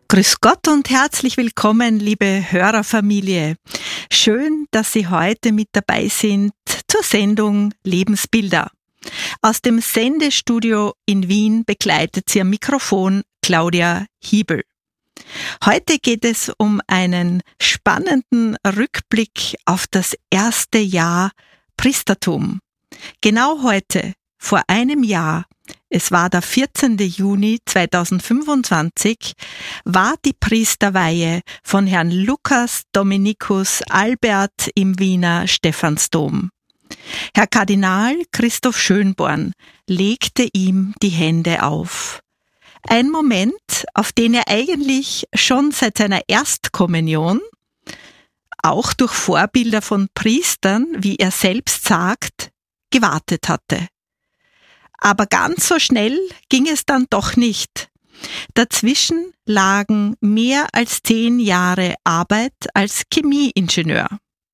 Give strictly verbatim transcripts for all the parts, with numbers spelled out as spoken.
Grüß Gott und herzlich willkommen, liebe Hörerfamilie. Schön, dass Sie heute mit dabei sind zur Sendung Lebensbilder. Aus dem Sendestudio in Wien begleitet Sie am Mikrofon Claudia Hiebel. Heute geht es um einen spannenden Rückblick auf das erste Jahr Priestertum. Genau heute, vor einem Jahr, es war der vierzehnten Juni zweitausendfünfundzwanzig, war die Priesterweihe von Herrn Lukas Dominikus Albert im Wiener Stephansdom. Herr Kardinal Christoph Schönborn legte ihm die Hände auf. Ein Moment, auf den er eigentlich schon seit seiner Erstkommunion, auch durch Vorbilder von Priestern, wie er selbst sagt, gewartet hatte. Aber ganz so schnell ging es dann doch nicht. Dazwischen lagen mehr als zehn Jahre Arbeit als Chemieingenieur.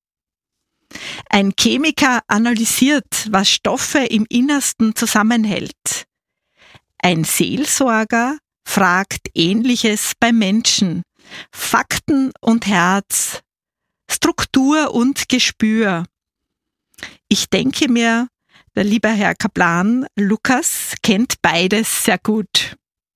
Ein Chemiker analysiert, was Stoffe im Innersten zusammenhält. Ein Seelsorger fragt Ähnliches beim Menschen. Fakten und Herz, Struktur und Gespür. Ich denke mir, der liebe Herr Kaplan Lukas kennt beides sehr gut.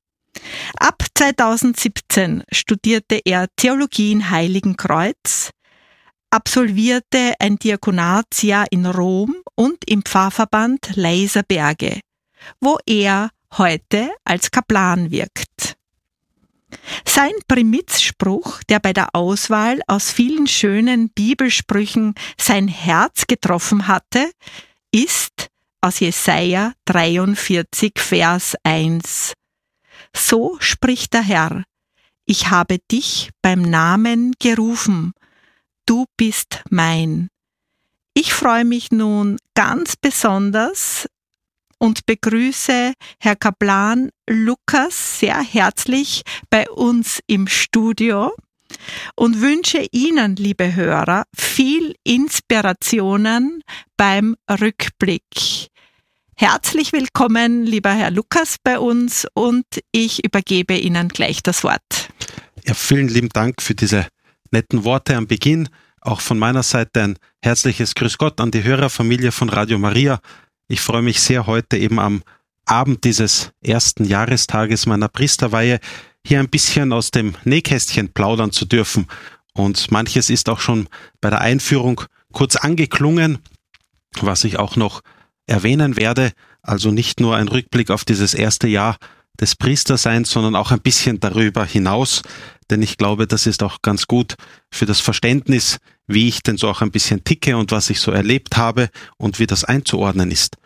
Ab zweitausendsiebzehn studierte er Theologie in Heiligenkreuz, absolvierte ein Diakonatsjahr in Rom und im Pfarrverband Leiserberge, wo er heute als Kaplan wirkt. Sein Primizspruch, der bei der Auswahl aus vielen schönen Bibelsprüchen sein Herz getroffen hatte, ist aus Jesaja dreiundvierzig, Vers eins. So spricht der Herr: Ich habe dich beim Namen gerufen, du bist mein. Ich freue mich nun ganz besonders und begrüße Herr Kaplan Lukas sehr herzlich bei uns im Studio und wünsche Ihnen, liebe Hörer, viel Inspirationen beim Rückblick. Herzlich willkommen, lieber Herr Lukas, bei uns und ich übergebe Ihnen gleich das Wort. Ja, vielen lieben Dank für diese netten Worte am Beginn. Auch von meiner Seite ein herzliches Grüß Gott an die Hörerfamilie von Radio Maria. Ich freue mich sehr, heute eben am Abend dieses ersten Jahrestages meiner Priesterweihe hier ein bisschen aus dem Nähkästchen plaudern zu dürfen. Und manches ist auch schon bei der Einführung kurz angeklungen, was ich auch noch erwähnen werde. Also nicht nur ein Rückblick auf dieses erste Jahr des Priesterseins, sondern auch ein bisschen darüber hinaus. Denn ich glaube, das ist auch ganz gut für das Verständnis, wie ich denn so auch ein bisschen ticke und was ich so erlebt habe und wie das einzuordnen ist.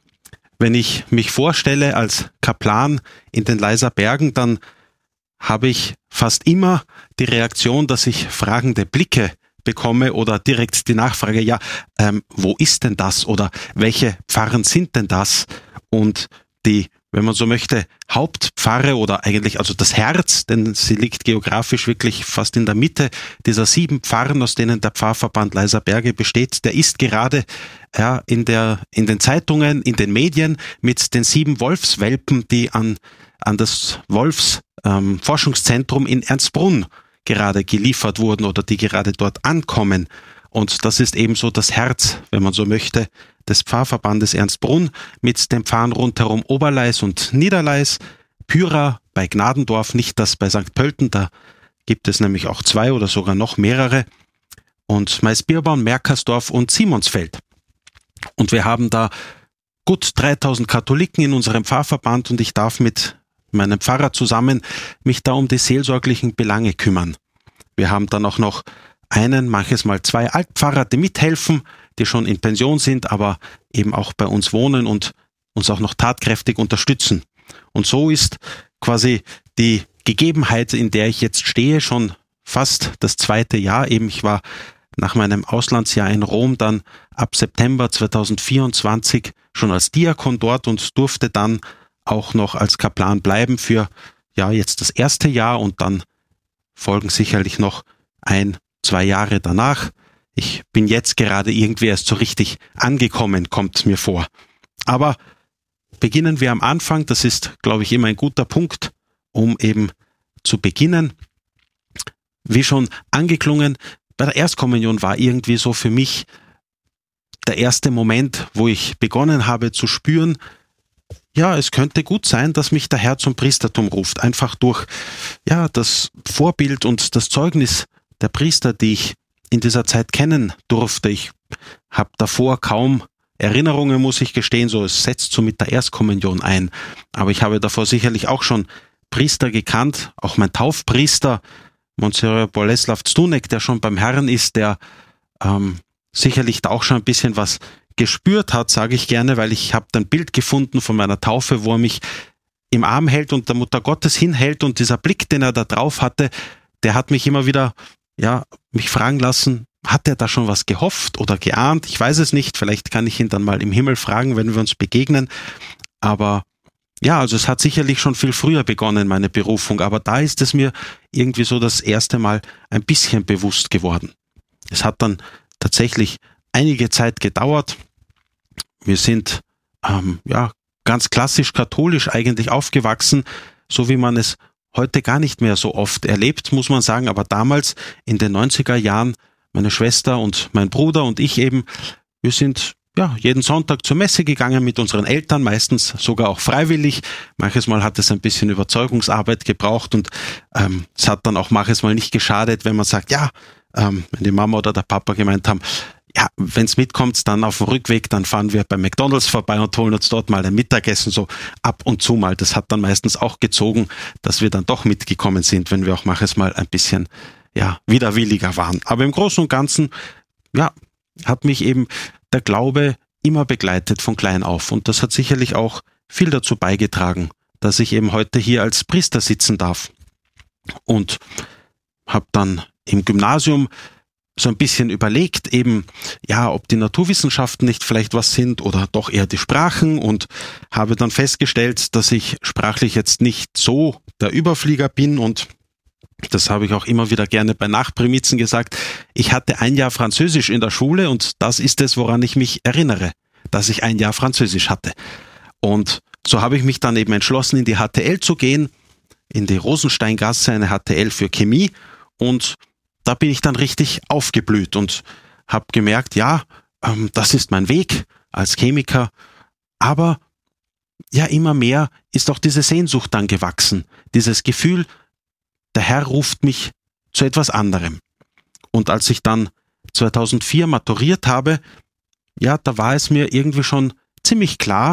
Wenn ich mich vorstelle als Kaplan in den Leiserbergen, dann habe ich fast immer die Reaktion, dass ich fragende Blicke bekomme oder direkt die Nachfrage, ja, ähm, wo ist denn das oder welche Pfarren sind denn das? Und die, wenn man so möchte, Hauptpfarre oder eigentlich also das Herz, denn sie liegt geografisch wirklich fast in der Mitte dieser sieben Pfarren, aus denen der Pfarrverband Leiserberge besteht, der ist gerade ja, in der in den Zeitungen, in den Medien mit den sieben Wolfswelpen, die an an das Wolfsforschungszentrum ähm, in Ernstbrunn gerade geliefert wurden oder die gerade dort ankommen. Und das ist ebenso das Herz, wenn man so möchte, des Pfarrverbandes Ernstbrunn mit den Pfarren rundherum Oberleis und Niederleis, Pyra bei Gnadendorf, nicht das bei Sankt Pölten, da gibt es nämlich auch zwei oder sogar noch mehrere, und Maisbierborn, Merkersdorf und Simonsfeld. Und wir haben da gut dreitausend Katholiken in unserem Pfarrverband und ich darf mit meinem Pfarrer zusammen mich da um die seelsorglichen Belange kümmern. Wir haben dann auch noch einen, manches Mal zwei Altpfarrer, die mithelfen, die schon in Pension sind, aber eben auch bei uns wohnen und uns auch noch tatkräftig unterstützen. Und so ist quasi die Gegebenheit, in der ich jetzt stehe, schon fast das zweite Jahr. Eben ich war nach meinem Auslandsjahr in Rom dann ab September zweitausendvierundzwanzig schon als Diakon dort und durfte dann auch noch als Kaplan bleiben für ja jetzt das erste Jahr und dann folgen sicherlich noch ein, zwei Jahre danach. Ich bin jetzt gerade irgendwie erst so richtig angekommen, kommt mir vor. Aber beginnen wir am Anfang, das ist, glaube ich, immer ein guter Punkt, um eben zu beginnen. Wie schon angeklungen, bei der Erstkommunion war irgendwie so für mich der erste Moment, wo ich begonnen habe zu spüren, ja, es könnte gut sein, dass mich der Herr zum Priestertum ruft. Einfach durch ja, das Vorbild und das Zeugnis der Priester, die ich in dieser Zeit kennen durfte. Ich habe davor kaum Erinnerungen, muss ich gestehen, so es setzt so mit der Erstkommunion ein. Aber ich habe davor sicherlich auch schon Priester gekannt, auch mein Taufpriester, Monsignor Boleslav Zdunek, der schon beim Herrn ist, der ähm, sicherlich da auch schon ein bisschen was gespürt hat, sage ich gerne, weil ich habe ein Bild gefunden von meiner Taufe, wo er mich im Arm hält und der Mutter Gottes hinhält und dieser Blick, den er da drauf hatte, der hat mich immer wieder, ja, mich fragen lassen, hat er da schon was gehofft oder geahnt? Ich weiß es nicht, vielleicht kann ich ihn dann mal im Himmel fragen, wenn wir uns begegnen, aber ja, also es hat sicherlich schon viel früher begonnen, meine Berufung, aber da ist es mir irgendwie so das erste Mal ein bisschen bewusst geworden. Es hat dann tatsächlich einige Zeit gedauert. Wir sind ähm, ja ganz klassisch katholisch eigentlich aufgewachsen, so wie man es heute gar nicht mehr so oft erlebt, muss man sagen. Aber damals in den neunziger Jahren, meine Schwester und mein Bruder und ich eben, wir sind ja jeden Sonntag zur Messe gegangen mit unseren Eltern, meistens sogar auch freiwillig. Manches Mal hat es ein bisschen Überzeugungsarbeit gebraucht und ähm, es hat dann auch manches Mal nicht geschadet, wenn man sagt, ja, ähm, wenn die Mama oder der Papa gemeint haben, ja, wenn es mitkommt, dann auf dem Rückweg, dann fahren wir bei McDonald's vorbei und holen uns dort mal ein Mittagessen, so ab und zu mal. Das hat dann meistens auch gezogen, dass wir dann doch mitgekommen sind, wenn wir auch manches Mal ein bisschen, ja, widerwilliger waren. Aber im Großen und Ganzen, ja, hat mich eben der Glaube immer begleitet von klein auf. Und das hat sicherlich auch viel dazu beigetragen, dass ich eben heute hier als Priester sitzen darf. Und habe dann im Gymnasium so ein bisschen überlegt, eben, ja, ob die Naturwissenschaften nicht vielleicht was sind oder doch eher die Sprachen und habe dann festgestellt, dass ich sprachlich jetzt nicht so der Überflieger bin und das habe ich auch immer wieder gerne bei Nachprimizen gesagt. Ich hatte ein Jahr Französisch in der Schule und das ist es, woran ich mich erinnere, dass ich ein Jahr Französisch hatte. Und so habe ich mich dann eben entschlossen, in die H T L zu gehen, in die Rosensteingasse, eine H T L für Chemie und da bin ich dann richtig aufgeblüht und habe gemerkt, ja, ähm, das ist mein Weg als Chemiker, aber ja, immer mehr ist auch diese Sehnsucht dann gewachsen, dieses Gefühl, der Herr ruft mich zu etwas anderem. Und als ich dann zweitausendvier maturiert habe, ja, da war es mir irgendwie schon ziemlich klar,